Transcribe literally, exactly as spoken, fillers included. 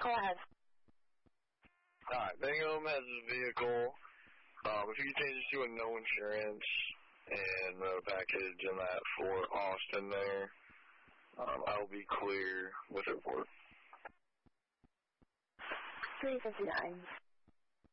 Go ahead. Alright, Bingham has his vehicle. Um, if you change it to a no insurance and the package and that for Austin there, um, I'll be clear with report. three fifty-nine.